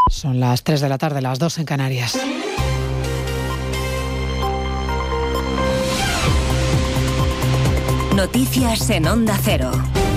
Son las 3 de la tarde, las 2 en Canarias. Noticias en Onda Cero.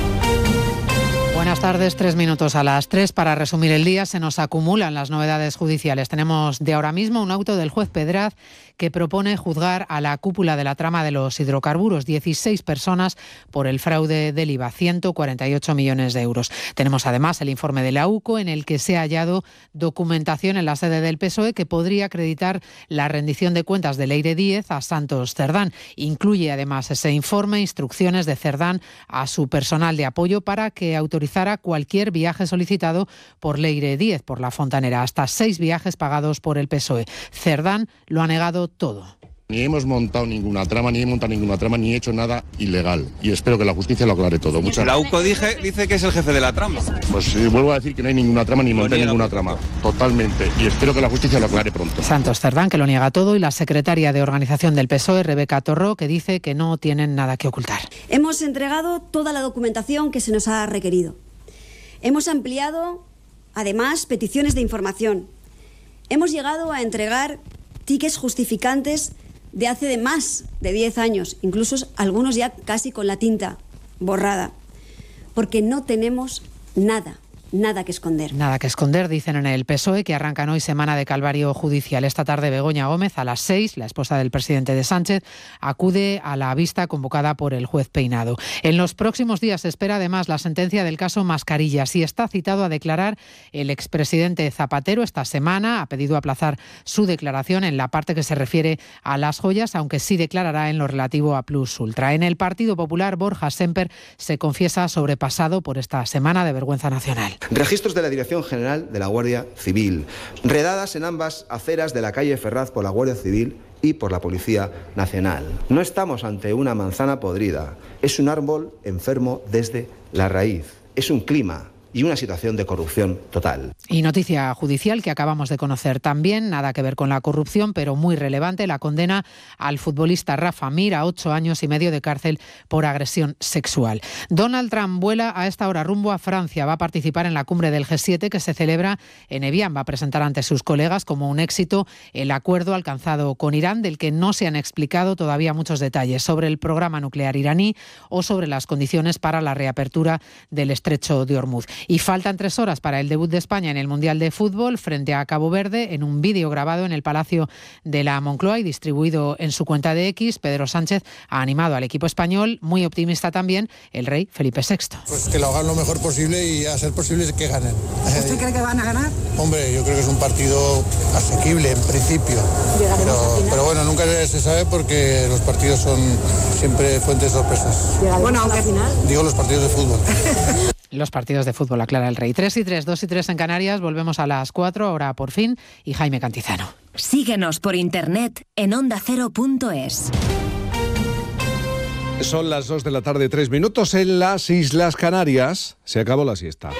Buenas tardes, 3 minutos a las 3. Para resumir el día, se nos acumulan las novedades judiciales. Tenemos de ahora mismo un auto del juez Pedraz que propone juzgar a la cúpula de la trama de los hidrocarburos, 16 personas por el fraude del IVA, 148 millones de euros. Tenemos además el informe de la UCO en el que se ha hallado documentación en la sede del PSOE que podría acreditar la rendición de cuentas de Leire Díez a Santos Cerdán. Incluye además ese informe instrucciones de Cerdán a su personal de apoyo para que autorizara cualquier viaje solicitado por Leire Díez, por la fontanera, hasta 6 viajes pagados por el PSOE. Cerdán lo ha negado todo. Ni hemos montado ninguna trama, ni he hecho nada ilegal. Y espero que la justicia lo aclare todo. Muchas gracias. La UCO dice que es el jefe de la trama. Pues vuelvo a decir que no hay ninguna trama ni monté ninguna trama. Totalmente. Y espero que la justicia lo aclare pronto. Santos Cerdán, que lo niega todo, y la secretaria de organización del PSOE, Rebeca Torró, que dice que no tienen nada que ocultar. Hemos entregado toda la documentación que se nos ha requerido. Hemos ampliado, además, peticiones de información. Hemos llegado a entregar tickets justificantes de hace de más de 10 años, incluso algunos ya casi con la tinta borrada, porque no tenemos nada que esconder. Nada que esconder, dicen en el PSOE, que arrancan hoy semana de calvario judicial. Esta tarde Begoña Gómez, a las 6, la esposa del presidente de Sánchez, acude a la vista convocada por el juez Peinado. En los próximos días se espera además la sentencia del caso Mascarillas y está citado a declarar el expresidente Zapatero esta semana. Ha pedido aplazar su declaración en la parte que se refiere a las joyas, aunque sí declarará en lo relativo a Plus Ultra. En el Partido Popular, Borja Sémper se confiesa sobrepasado por esta semana de vergüenza nacional. Registros de la Dirección General de la Guardia Civil. Redadas en ambas aceras de la calle Ferraz por la Guardia Civil y por la Policía Nacional. No estamos ante una manzana podrida. Es un árbol enfermo desde la raíz. Es un clima y una situación de corrupción total. Y noticia judicial que acabamos de conocer también, nada que ver con la corrupción, pero muy relevante, la condena al futbolista Rafa Mir a 8 años y medio de cárcel por agresión sexual. Donald Trump vuela a esta hora rumbo a Francia, va a participar en la cumbre del G7 que se celebra en Evian, va a presentar ante sus colegas como un éxito el acuerdo alcanzado con Irán, del que no se han explicado todavía muchos detalles sobre el programa nuclear iraní o sobre las condiciones para la reapertura del estrecho de Hormuz. Y faltan 3 horas para el debut de España en el Mundial de Fútbol frente a Cabo Verde. En un vídeo grabado en el Palacio de la Moncloa y distribuido en su cuenta de X, Pedro Sánchez ha animado al equipo español, muy optimista también el rey Felipe VI. Pues que lo hagan lo mejor posible y a ser posible que ganen. ¿Usted cree que van a ganar? Hombre, yo creo que es un partido asequible en principio. Pero bueno, nunca se sabe porque los partidos son siempre fuentes de sorpresas. Bueno, aunque al final. Digo los partidos de fútbol. Los partidos de fútbol, aclara el rey. 3 y 3, 2 y 3 en Canarias. Volvemos a las 4, ahora por fin, y Jaime Cantizano. Síguenos por internet en ondacero.es. Son las 2 de la tarde, 3 minutos en las Islas Canarias. Se acabó la siesta.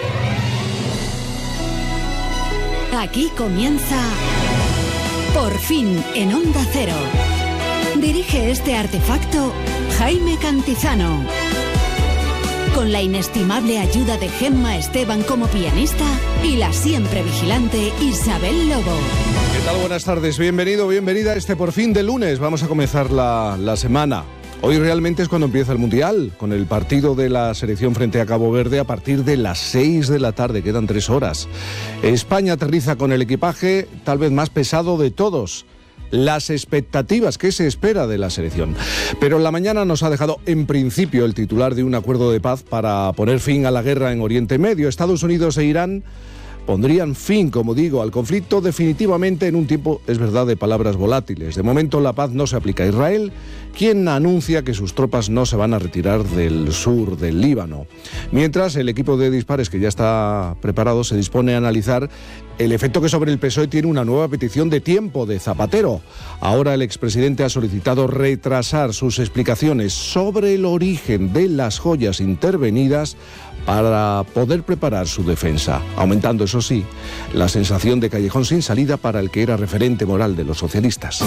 Aquí comienza Por fin en Onda Cero. Dirige este artefacto Jaime Cantizano. Con la inestimable ayuda de Gemma Esteban como pianista y la siempre vigilante Isabel Lobo. ¿Qué tal? Buenas tardes. Bienvenido, bienvenida a este Por fin de lunes. Vamos a comenzar la semana. Hoy realmente es cuando empieza el Mundial, con el partido de la selección frente a Cabo Verde a partir de las 6 de la tarde. Quedan 3 horas. España aterriza con el equipaje tal vez más pesado de todos. Las expectativas que se espera de la selección. Pero en la mañana nos ha dejado en principio el titular de un acuerdo de paz para poner fin a la guerra en Oriente Medio. Estados Unidos e Irán pondrían fin, como digo, al conflicto definitivamente en un tiempo, es verdad, de palabras volátiles. De momento la paz no se aplica a Israel, quien anuncia que sus tropas no se van a retirar del sur del Líbano. Mientras, el equipo de dispares, que ya está preparado, se dispone a analizar el efecto que sobre el PSOE tiene una nueva petición de tiempo de Zapatero. Ahora el expresidente ha solicitado retrasar sus explicaciones sobre el origen de las joyas intervenidas para poder preparar su defensa, aumentando, eso sí, la sensación de callejón sin salida para el que era referente moral de los socialistas.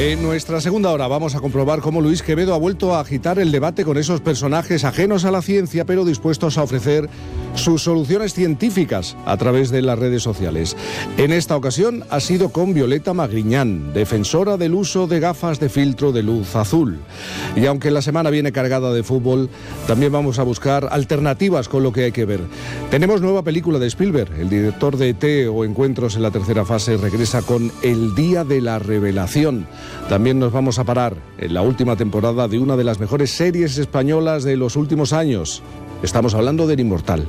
En nuestra segunda hora vamos a comprobar cómo Luis Quevedo ha vuelto a agitar el debate con esos personajes ajenos a la ciencia, pero dispuestos a ofrecer sus soluciones científicas a través de las redes sociales. En esta ocasión ha sido con Violeta Magriñán, defensora del uso de gafas de filtro de luz azul. Y aunque la semana viene cargada de fútbol, también vamos a buscar alternativas con lo que hay que ver. Tenemos nueva película de Spielberg. El director de ET o Encuentros en la tercera fase regresa con El Día de la Revelación. También nos vamos a parar en la última temporada de una de las mejores series españolas de los últimos años. Estamos hablando del Inmortal.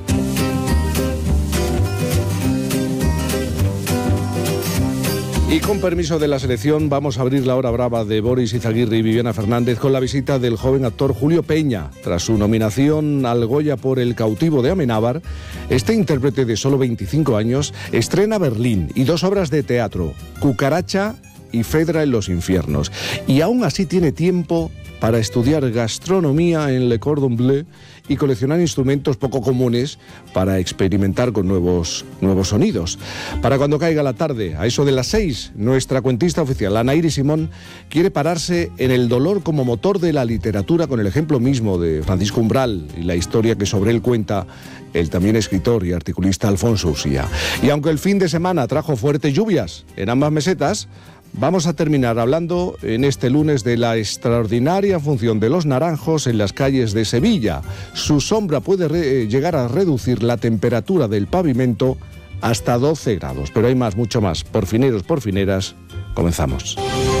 Y con permiso de la selección vamos a abrir la hora brava de Boris Izaguirre y Viviana Fernández con la visita del joven actor Julio Peña. Tras su nominación al Goya por El cautivo de Amenábar, este intérprete de solo 25 años estrena Berlín y 2 obras de teatro, Cucaracha y Fedra en los infiernos. Y aún así tiene tiempo para estudiar gastronomía en Le Cordon Bleu y coleccionar instrumentos poco comunes para experimentar con nuevos sonidos. Para cuando caiga la tarde, a eso de las 6, nuestra cuentista oficial, Ana Iris Simón, quiere pararse en el dolor como motor de la literatura con el ejemplo mismo de Francisco Umbral y la historia que sobre él cuenta el también escritor y articulista Alfonso Usía. Y aunque el fin de semana trajo fuertes lluvias en ambas mesetas, vamos a terminar hablando en este lunes de la extraordinaria función de los naranjos en las calles de Sevilla. Su sombra puede llegar a reducir la temperatura del pavimento hasta 12 grados. Pero hay más, mucho más. Porfineros, porfineras, comenzamos.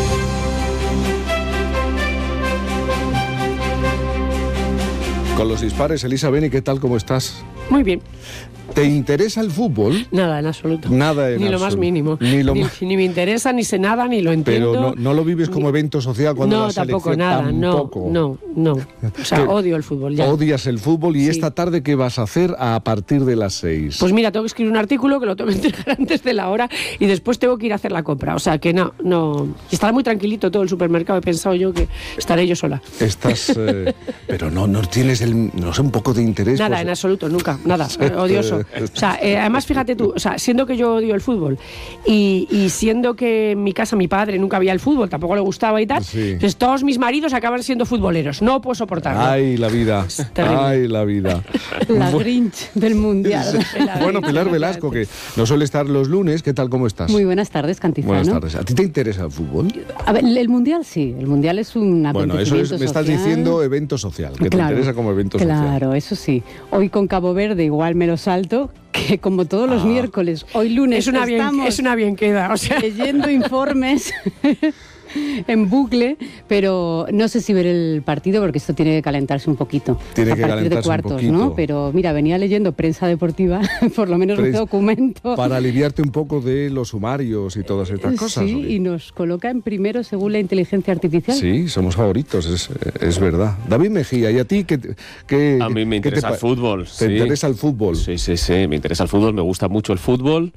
Con los dispares, Elisa Beni, ¿qué tal? ¿Cómo estás? Muy bien. ¿Te interesa el fútbol? Nada, en absoluto. Nada en ni absoluto. Lo más mínimo. Ni me interesa, ni sé nada, ni lo entiendo. Pero no lo vives como evento social cuando no, la selección... tampoco, nada, tampoco. No. O sea, odio el fútbol ya. Odias el fútbol y Sí. esta tarde, ¿qué vas a hacer a partir de las 6? Pues mira, tengo que escribir un artículo que lo tengo que entregar antes de la hora y después tengo que ir a hacer la compra. O sea, que no. Y estará muy tranquilito todo el supermercado. He pensado yo que estaré yo sola. Estás... pero no tienes un poco de interés. Nada, pues... en absoluto, nunca, nada. Odioso. O sea, además, fíjate tú, o sea, siendo que yo odio el fútbol y siendo que en mi casa mi padre nunca veía el fútbol, tampoco le gustaba y tal, Sí. pues todos mis maridos acaban siendo futboleros. No puedo soportarlo. Ay, la vida. Ay, la vida. La Grinch del Mundial. Bueno, Pilar Velasco, que no suele estar los lunes, ¿qué tal? ¿Cómo estás? Muy buenas tardes, Cantizano. Buenas tardes. ¿A ti te interesa el fútbol? A ver, el Mundial sí, el Mundial es un Bueno, acontecimiento me estás social. diciendo evento social, que Claro, te interesa como evento social. Claro, eso sí. Hoy con Cabo Verde igual me lo salto, que como todos los miércoles, hoy lunes Es una bien queda, o sea. leyendo informes en bucle, pero no sé si ver el partido porque esto tiene que calentarse un poquito. Tiene a que partir de calentarse un cuartos, poquito. ¿no? Pero mira, venía leyendo prensa deportiva, por lo menos un documento. Para aliviarte un poco de los sumarios y todas estas cosas. Sí, y nos coloca en primero según la inteligencia artificial. Sí, somos favoritos, es verdad. David Mejía, ¿y a ti qué A mí me interesa el fútbol. ¿Te interesa el fútbol? Sí, me interesa el fútbol, me gusta mucho el fútbol.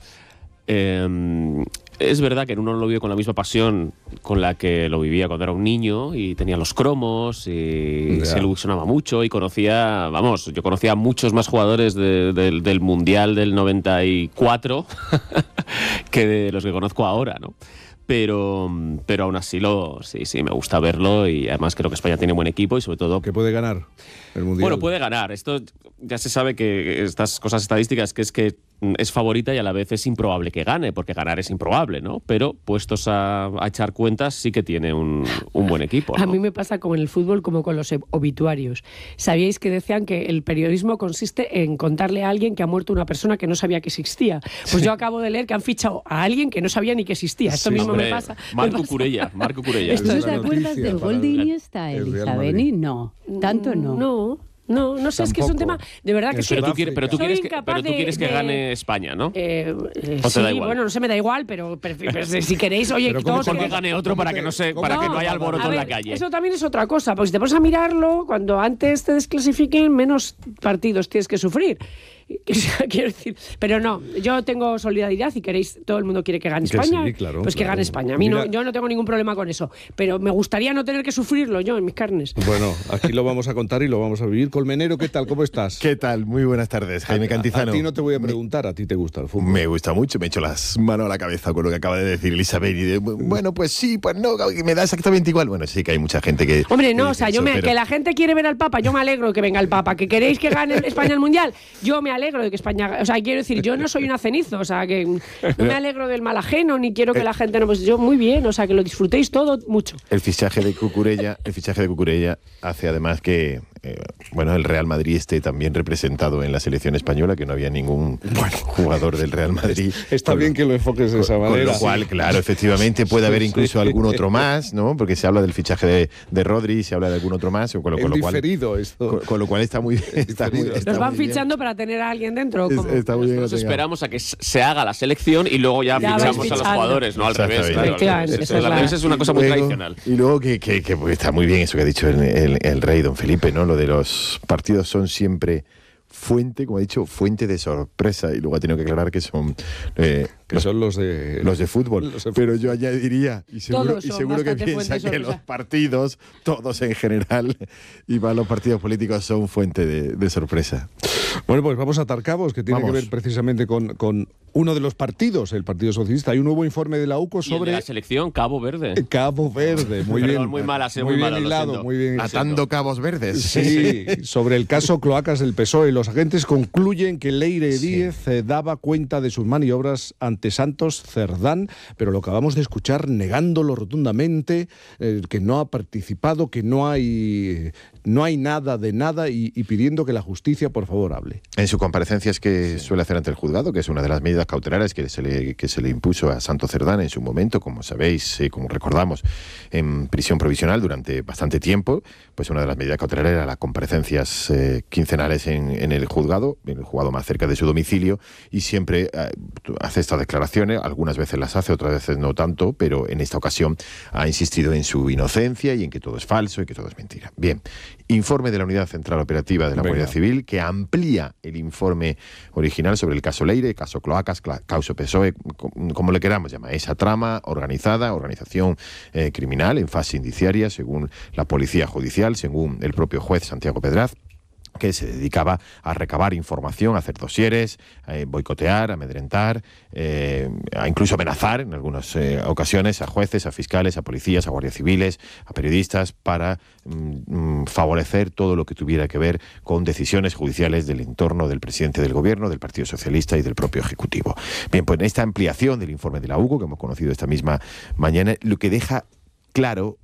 Es verdad que uno no lo vive con la misma pasión con la que lo vivía cuando era un niño y tenía los cromos y se ilusionaba mucho y yo conocía a muchos más jugadores del Mundial del 94 que de los que conozco ahora, ¿no? Pero aún así sí, me gusta verlo y además creo que España tiene buen equipo y sobre todo... ¿Que puede ganar el Mundial? Bueno, puede ganar. Esto ya se sabe que estas cosas estadísticas que es favorita y a la vez es improbable que gane, porque ganar es improbable, ¿no? Pero puestos a echar cuentas sí que tiene un buen equipo, ¿no? A mí me pasa como en el fútbol como con los obituarios. ¿Sabíais que decían que el periodismo consiste en contarle a alguien que ha muerto una persona que no sabía que existía? Pues yo acabo de leer que han fichado a alguien que no sabía ni que existía. Esto mismo me pasa. Marco Curella. ¿Tú te acuerdas del gol de Iniesta, Elisa Beni? No, tanto no. No sé, es que es un tema de verdad que pero tú quieres que gane España, ¿no? ¿O te da igual? Bueno, no se me da igual, pero si queréis, oye, todos ¿por qué gane otro para que no haya alboroto en la calle? Eso también es otra cosa, pues si te pones a mirarlo, cuando antes te desclasifiquen, menos partidos tienes que sufrir. Quiero decir, pero no, yo tengo solidaridad y queréis, todo el mundo quiere que gane España, sí, claro, pues que gane España. A mí yo no tengo ningún problema con eso, pero me gustaría no tener que sufrirlo yo en mis carnes. Bueno, aquí lo vamos a contar y lo vamos a vivir. Colmenero, ¿qué tal? ¿Cómo estás? ¿Qué tal? Muy buenas tardes, Jaime Cantizano. A ti no te voy a preguntar, ¿a ti te gusta el fútbol? Me gusta mucho, me echo las manos a la cabeza con lo que acaba de decir Elizabeth. Bueno, pues sí, pues no, me da exactamente igual. Bueno, sí que hay mucha gente que... Hombre, no, o sea, que la gente quiere ver al Papa, yo me alegro de que venga el Papa. ¿Que queréis que gane España el Mundial? Yo me alegro de que España... O sea, quiero decir, yo no soy una cenizo, o sea, que no me alegro del mal ajeno, ni quiero que la gente no... Pues yo muy bien, o sea, que lo disfrutéis todo mucho. El fichaje de Cucurella hace además que... el Real Madrid esté también representado en la selección española, que no había ningún jugador del Real Madrid. Está bien que lo enfoques de esa manera. Con lo cual, claro, efectivamente puede haber incluso algún otro más, ¿no? Porque se habla del fichaje de Rodri, se habla de algún otro más. Con lo cual está muy bien. Nos van fichando para tener a alguien dentro. Está muy bien. Nosotros esperamos a que se haga la selección y luego ya fichamos a los jugadores, no al revés. Claro, es una cosa muy tradicional. Y luego que está muy bien eso que ha dicho el rey don Felipe, ¿no? Lo de los partidos son siempre fuente, como ha dicho, fuente de sorpresa, y luego ha tenido que aclarar que son los de fútbol. Pero yo añadiría, y seguro que piensa que los partidos, todos en general, y para los partidos políticos son fuente de sorpresa. Bueno, pues vamos a atar cabos, que tiene que ver precisamente con uno de los partidos, el Partido Socialista. Hay un nuevo informe de la UCO sobre... la selección, Cabo Verde. Cabo Verde, muy bien. Muy mala, muy bien hilado, muy bien. Atando cabos verdes. Sí, sobre el caso Cloacas del PSOE. Los agentes concluyen que Leire Díez daba cuenta de sus maniobras ante Santos Cerdán, pero lo acabamos de escuchar negándolo rotundamente, que no ha participado, que no hay nada de nada, y pidiendo que la justicia, por favor, hable. En su comparecencia es que suele hacer ante el juzgado, que es una de las medidas cautelares que se le impuso a Santos Cerdán en su momento, como sabéis, como recordamos, en prisión provisional durante bastante tiempo. Pues una de las medidas cautelares era las comparecencias quincenales en el juzgado más cerca de su domicilio, y siempre hace estas declaraciones, algunas veces las hace, otras veces no tanto, pero en esta ocasión ha insistido en su inocencia y en que todo es falso y que todo es mentira. Bien, informe de la Unidad Central Operativa de la Guardia Civil, que amplía el informe original sobre el caso Leire, caso Cloacas, caso PSOE, como le queramos llamar, esa trama organización criminal en fase indiciaria, según la Policía Judicial, según el propio juez Santiago Pedraz, que se dedicaba a recabar información, a hacer dosieres, a boicotear, a amedrentar, a incluso amenazar en algunas ocasiones a jueces, a fiscales, a policías, a guardias civiles, a periodistas, para favorecer todo lo que tuviera que ver con decisiones judiciales del entorno del presidente del gobierno, del Partido Socialista y del propio Ejecutivo. Bien, pues en esta ampliación del informe de la UCO, que hemos conocido esta misma mañana, lo que deja claro,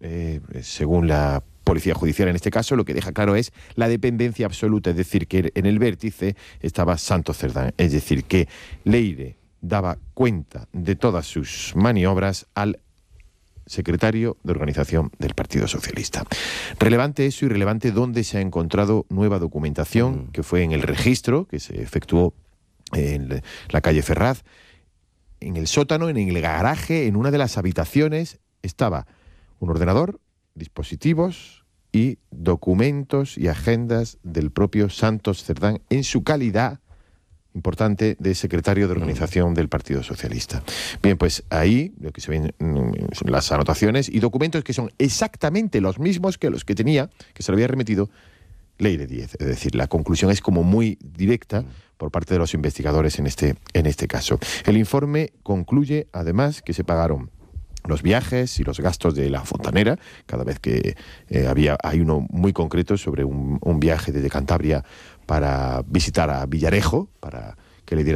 según la Policía Judicial en este caso, lo que deja claro es la dependencia absoluta, es decir, que en el vértice estaba Santos Cerdán, es decir, que Leire daba cuenta de todas sus maniobras al secretario de organización del Partido Socialista. Relevante eso, y relevante dónde se ha encontrado nueva documentación, que fue en el registro que se efectuó en la calle Ferraz, en el sótano, en el garaje, en una de las habitaciones, estaba un ordenador, dispositivos y documentos y agendas del propio Santos Cerdán en su calidad importante de secretario de organización del Partido Socialista. Bien, pues ahí lo que se ven son las anotaciones y documentos que son exactamente los mismos que los que tenía, que se le había remitido Leire Díez. Es decir, la conclusión es como muy directa por parte de los investigadores en este caso. El informe concluye además que se pagaron los viajes y los gastos de la fontanera, cada vez que hay uno muy concreto sobre un viaje desde Cantabria para visitar a Villarejo, para que le diera